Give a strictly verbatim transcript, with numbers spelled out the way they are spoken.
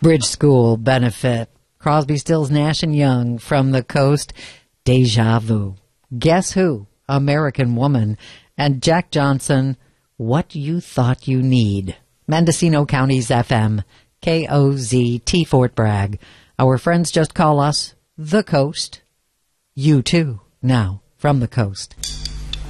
Bridge School benefit. Crosby, Stills, Nash and Young from the coast. Deja Vu. Guess Who? American Woman. And Jack Johnson, What You Thought You Need. Mendocino County's F M, K O Z T Fort Bragg. Our friends just call us The Coast. You too, now, from the coast.